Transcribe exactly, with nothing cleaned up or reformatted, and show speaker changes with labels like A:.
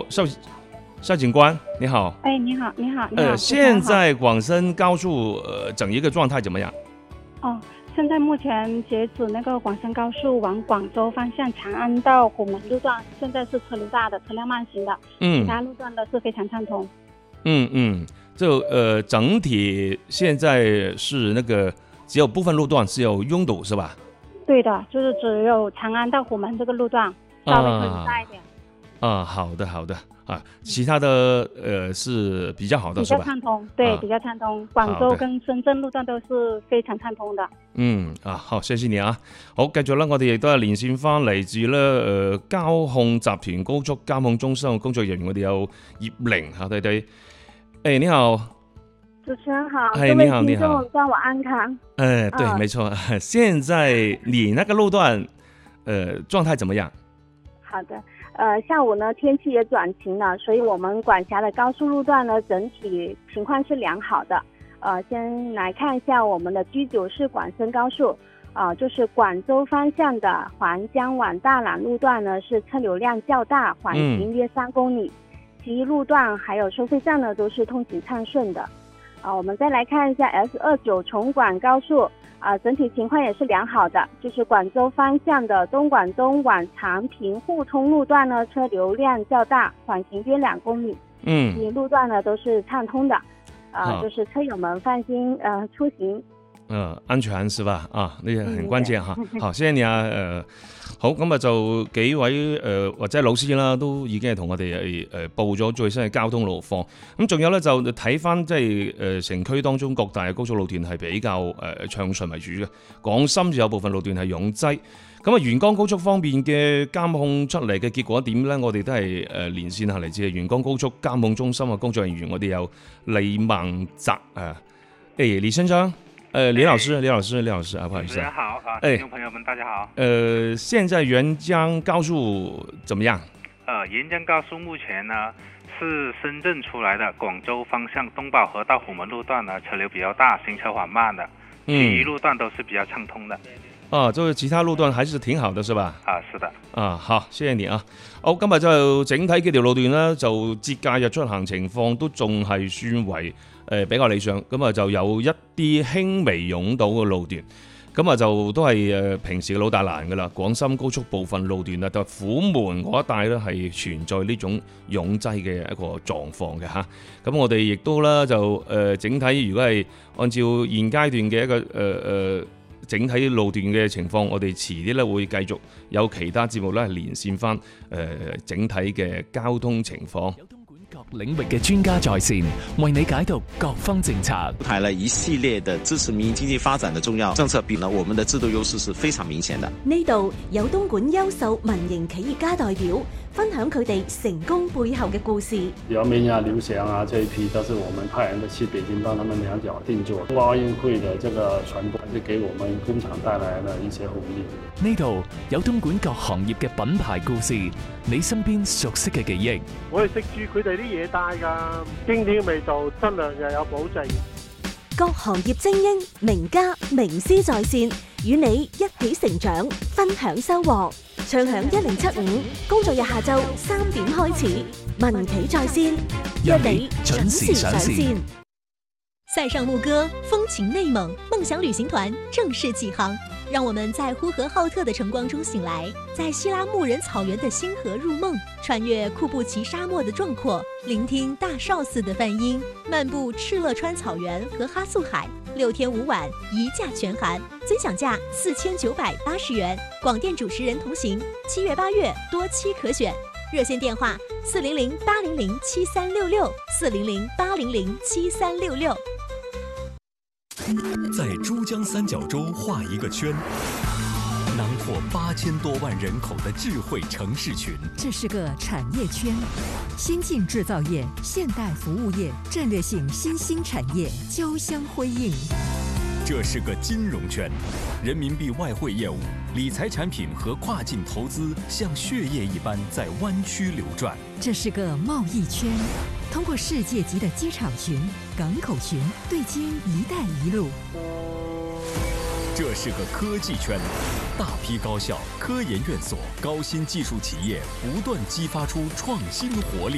A: 邵邵警官，你好。
B: 哎，你好，你好，你好。
A: 呃，现在广深高速呃整一个状态怎么样？
B: 哦，现在目前截止那个广深高速往广州方向长安到虎门路段，现在是车流大的，车辆慢行的，嗯，其他路段都是非常畅通。
A: 嗯嗯，就呃整体现在是那个只有部分路段是有拥堵是吧？
B: 对的，就是只有长安到虎门这个路段稍微车流大一点。
A: 啊，啊好的好的。啊，其他的呃是比较好的，
B: 比较畅通，对、啊，比较畅通。广州跟深圳路段都是非常暢通的。嗯
A: 啊，好，謝謝你啊。好，繼續啦，我哋亦都係連線翻嚟自咧誒交控集團高速監控中心嘅工作人員，我哋有葉玲嚇弟弟。誒，你好，
B: 主持人好，
A: 哎，你好，你好，
B: 讓我安康。
A: 誒，對，沒錯。現在你那個路段，呃，狀態怎麼樣？
B: 好的。呃，下午呢天氣也轉晴了，所以我們管轄的高速路段呢整體情況是良好的。呃，先來看一下我們的 G 九 市廣深高速，啊、呃，就是廣州方向的環江往大欖路段呢是車流量較大，緩行約三公里，嗯、其餘路段還有收費站呢都是通行暢順的。啊、呃，我們再來看一下 S 二九 崇廣高速。啊，整體情況也是良好的，就是廣州方向的東莞東往長平互通路段呢，車流量較大，緩行約兩公里。嗯，其路段呢都是暢通的，啊，就是車友們放心呃出行。
A: 呃，安全是吧？啊，呢個很關鍵哈。嗯、好，謝謝你啊。誒、呃，好，咁啊就幾位誒、呃、或者老師啦，都已經係同我哋誒誒報咗最新嘅交通路況。咁仲有咧就睇翻即係誒城區當中各大嘅高速路段係比較誒暢順為主嘅。廣深就有部分路段係擁擠。咁啊，沿江高速方面嘅監控出嚟嘅結果點咧？我哋都係誒連線下嚟自沿江高速監控中心嘅工作人員，我哋有李孟澤啊，誒李先生。呃，李老師，李老師，李老師啊，不好意思、啊。
C: 大家好啊，聽眾朋友們，大家好。
A: 呃，現在沿江高速怎麼樣？
C: 呃，沿江高速目前呢是深圳出來的廣州方向東寶河到虎門路段呢車流比較大，行車緩慢的，其餘路段都是比較暢通的。
A: 嗯、啊，就是其他路段還是挺好的，是吧？
C: 啊，是的。
A: 啊，好，謝謝你啊。好，今日就整體幾條路段呢，就節假日出行情況都仲係算為。誒比較理想，咁啊就有一啲輕微擁堵嘅路段，咁啊就都係誒平時嘅老大難㗎啦。廣深高速部分路段啊，就虎門嗰一帶咧係存在呢種擁擠嘅一個狀況嘅嚇。咁我哋亦都啦就誒、呃、整體，如果係按照現階段嘅一個誒誒、呃、整體路段嘅情況，我哋遲啲咧會繼續有其他節目咧連線翻誒、呃、整體嘅交通情況。
D: 各領域嘅專家在線，為你解讀各方政策，
E: 出台了一系列的支持民營經濟發展的重要政策，比呢我們的制度優勢是非常明顯的。
F: 呢度有東莞優秀民營企業家代表分享佢哋成功背後嘅故事。姚明啊、劉翔啊這一批都是我們派人的去北京幫他們兩腳定做。冬奧運會的這個傳播，還是給我們工廠帶來了一些紅利。呢度有東莞各行業嘅品牌故事，你身邊熟悉嘅記憶。我係食住佢哋啲嘢帶㗎，經典嘅味道，質量又有保證。各行業精英、名家、名師在線，與你一起成長，分享收穫。暢享一零七五，工作日下晝三點開始，民企在線，約你準時上線。塞上牧歌，風情內蒙，夢想旅行團正式啟航。讓我們在呼和浩特的晨光中醒來，在希拉牧人草原的星河入夢，穿越庫布齊沙漠的壯闊，聆聽大昭寺的梵音，漫步敕勒川草原和哈素海，六天五晚一價全含，尊享價四千九百八十元。廣電主持人同行，七月八月多期可選。熱線電話四零零八零零七三六六四零零八零零七三六六。
D: 在珠江三角洲畫一個圈，囊括八千多萬人口的智慧城市群。
G: 這是個產業圈，先進製造業、現代服務業、戰略性新興產業交相輝映。
D: 這是個金融圈，人民幣外匯業務、理財產品和跨境投資像血液一般在灣區流轉。
G: 這是個貿易圈，通過世界級的機場群、港口群對接“一帶一路”。
D: 這是個科技圈，大批高校、科研院所、高新技術企業不斷激發出創新活力。